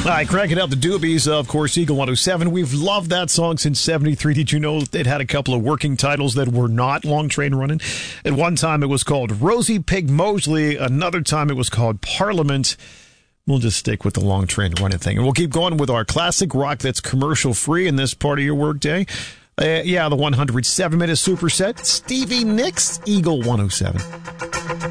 Hi, cranking out the doobies, of course, Eagle 107. We've loved that song since 73. Did you know it had a couple of working titles that were not Long Train Running? At one time, it was called Rosie Pig Mosley. Another time, it was called Parliament. We'll just stick with the Long Train Running thing. And we'll keep going with our classic rock that's commercial-free in this part of your workday. The 107-minute superset. Stevie Nicks, Eagle 107.